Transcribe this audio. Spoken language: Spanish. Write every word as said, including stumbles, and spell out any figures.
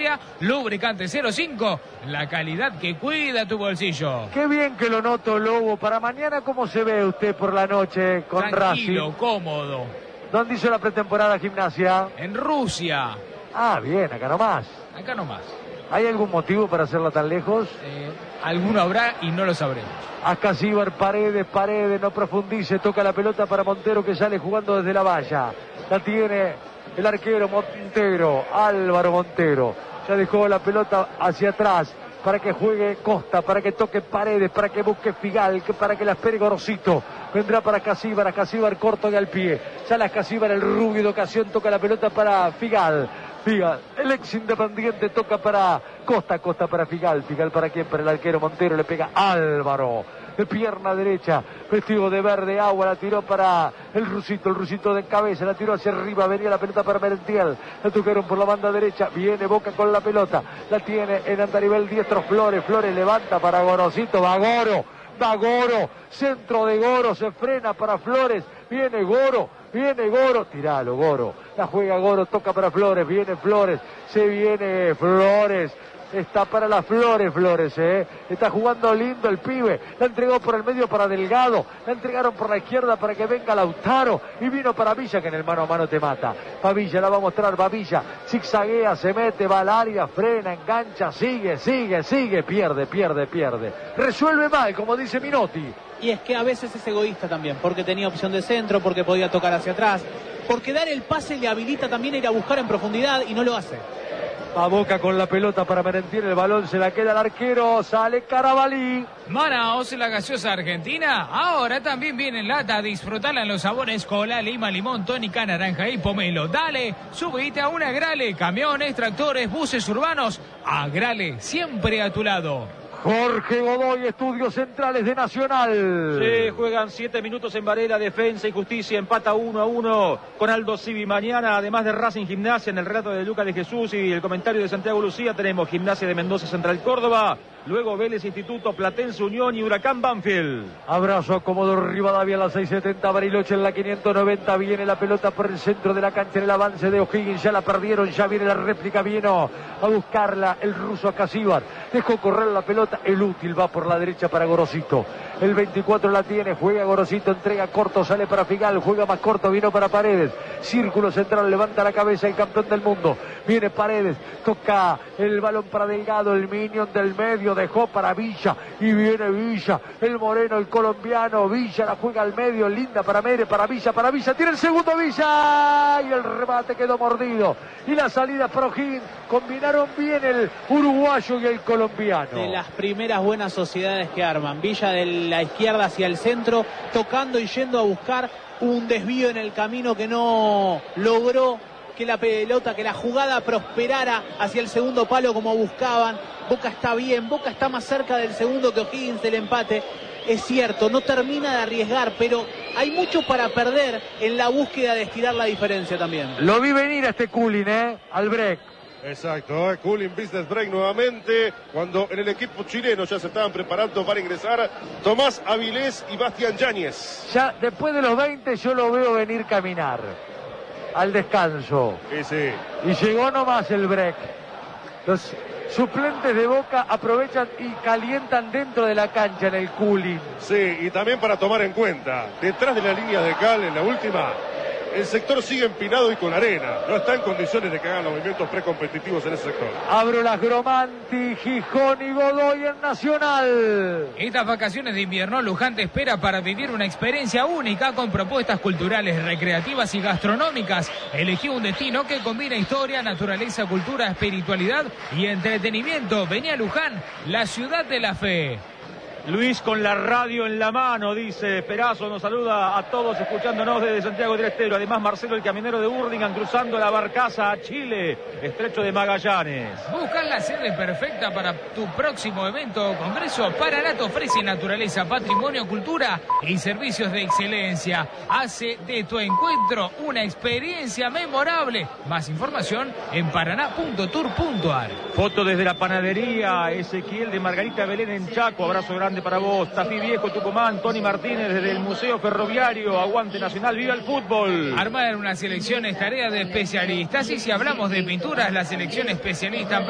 gimnasia, lubricante cero cinco, la calidad que cuida tu bolsillo. Qué bien que lo noto, Lobo. Para mañana, ¿cómo se ve usted por la noche con Racing? Tranquilo, cómodo. ¿Dónde hizo la pretemporada Gimnasia? En Rusia. Ah, bien, acá nomás. Acá nomás. ¿Hay algún motivo para hacerla tan lejos? Eh, alguno habrá y no lo sabremos. Ascasíbar, Paredes, Paredes, no profundice, toca la pelota para Montero que sale jugando desde la valla. La tiene el arquero Montero, Álvaro Montero. Ya dejó la pelota hacia atrás para que juegue Costa, para que toque Paredes, para que busque Figal, que para que la espere Gorosito. Vendrá para Ascasíbar, Ascasíbar corto y al pie. Sale Ascasíbar, el rubio de ocasión, toca la pelota para Figal. Figal, el ex Independiente toca para Costa, Costa para Figal, Figal para quién, para el arquero Montero, le pega Álvaro, de pierna derecha, vestido de verde agua, la tiró para el Rusito, el Rusito de cabeza, la tiró hacia arriba, venía la pelota para Merentiel, la tocaron por la banda derecha, viene Boca con la pelota, la tiene en andarivel diestro Flores, Flores levanta para Gorosito, va Goro, va Goro, centro de Goro, se frena para Flores, viene Goro, viene Goro, tiralo Goro, la juega Goro, toca para Flores, viene Flores, se viene Flores, está para las Flores, Flores, eh, está jugando lindo el pibe, la entregó por el medio para Delgado, la entregaron por la izquierda para que venga Lautaro, y vino para Villa que en el mano a mano te mata, va Villa, la va a mostrar, va Villa, zigzaguea, se mete, va al área, frena, engancha, sigue, sigue, sigue, pierde, pierde, pierde, resuelve mal, como dice Minotti. Y es que a veces es egoísta también, porque tenía opción de centro, porque podía tocar hacia atrás, porque dar el pase le habilita también a ir a buscar en profundidad y no lo hace. A Boca con la pelota para Merentiel, el balón se la queda al arquero, sale Carabalí. Manaos, la gaseosa argentina, ahora también viene en lata, disfrutala en los sabores cola, lima, limón, tónica, naranja y pomelo. Dale, subite a una Agrale, camiones, tractores, buses urbanos, Agrale, siempre a tu lado. Jorge Godoy, Estudios Centrales de Nacional. Sí, juegan siete minutos en Varela, Defensa y Justicia, empata uno a uno con Aldo Civi. Mañana, además de Racing Gimnasia, en el relato de Lucas de Jesús y el comentario de Santiago Lucía, tenemos Gimnasia de Mendoza, Central Córdoba, luego Vélez, Instituto, Platense, Unión y Huracán Banfield. Abrazo a Comodoro Rivadavia a las seis setenta, Bariloche en la quinientos noventa, viene la pelota por el centro de la cancha en el avance de O'Higgins, ya la perdieron, ya viene la réplica, vino a buscarla el ruso Ascasíbar, dejó correr la pelota, el útil va por la derecha para Gorosito, el veinticuatro la tiene, juega Gorosito, entrega corto, sale para Figal, juega más corto, vino para Paredes, círculo central, levanta la cabeza el campeón del mundo, viene Paredes, toca el balón para Delgado, el minion del medio, dejó para Villa, y viene Villa, el moreno, el colombiano, Villa la juega al medio, linda para Mere, para Villa, para Villa, tiene el segundo Villa, y el remate quedó mordido, y la salida para O'Higgins, combinaron bien el uruguayo y el colombiano. De las primeras buenas sociedades que arman, Villa de la izquierda hacia el centro, tocando y yendo a buscar un desvío en el camino que no logró que la pelota, que la jugada prosperara hacia el segundo palo como buscaban. Boca está bien, Boca está más cerca del segundo que O'Higgins del empate. Es cierto, no termina de arriesgar, pero hay mucho para perder en la búsqueda de estirar la diferencia también. Lo vi venir a este Culin, ¿eh? Al break. Exacto, ¿eh? Culin Business Break nuevamente, cuando en el equipo chileno ya se estaban preparando para ingresar Tomás Avilés y Bastián Yáñez. Ya después de los veinte yo lo veo venir caminar al descanso. Sí, sí. Y llegó nomás el break. Los suplentes de Boca aprovechan y calientan dentro de la cancha en el Culin. Sí, y también para tomar en cuenta, detrás de la línea de cal en la última, el sector sigue empinado y con arena. No está en condiciones de que hagan los movimientos precompetitivos en ese sector. Abro las Gromanti, Gijón y Godoy en Nacional. Estas vacaciones de invierno, Luján te espera para vivir una experiencia única con propuestas culturales, recreativas y gastronómicas. Elegí un destino que combina historia, naturaleza, cultura, espiritualidad y entretenimiento. Vení a Luján, la ciudad de la fe. Luis con la radio en la mano, dice Perazo, nos saluda a todos escuchándonos desde Santiago del Estero. Además Marcelo, el camionero de Hurlingham, cruzando la barcaza a Chile, estrecho de Magallanes. Buscan la sede perfecta para tu próximo evento o congreso. Paraná te ofrece naturaleza, patrimonio, cultura y servicios de excelencia. Hace de tu encuentro una experiencia memorable. Más información en paraná punto tour punto ar. Foto desde la panadería Ezequiel de Margarita Belén en Chaco, abrazo grande para vos. Tafí Viejo, Tucumán, Tony Martínez desde el Museo Ferroviario, aguante Nacional, viva el fútbol. Armar una selección es tarea de especialistas, y si hablamos de pinturas, la selección especialista